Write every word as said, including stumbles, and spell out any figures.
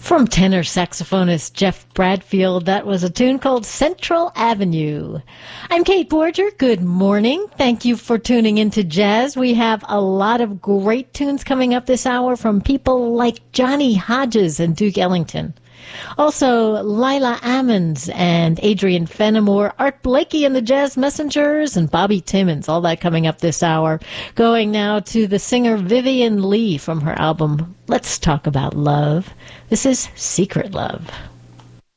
From tenor saxophonist Jeff Bradfield, that was a tune called Central Avenue. I'm Kate Borger. Good morning. Thank you for tuning into Jazz. We have a lot of great tunes coming up this hour from people like Johnny Hodges and Duke Ellington. Also, Lila Ammons and Adrian Fenimore, Art Blakey and the Jazz Messengers, and Bobby Timmons. All that coming up this hour. Going now to the singer Vivian Lee from her album Let's Talk About Love. This is Secret Love.